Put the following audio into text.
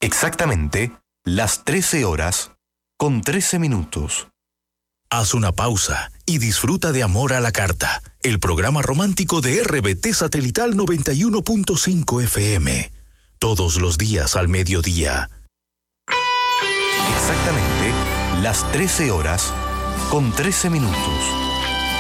Exactamente las 13 horas con 13 minutos. Haz una pausa y disfruta de Amor a la Carta, el programa romántico de RBT Satelital 91.5 FM. Todos los días al mediodía. Exactamente las 13 horas con 13 minutos.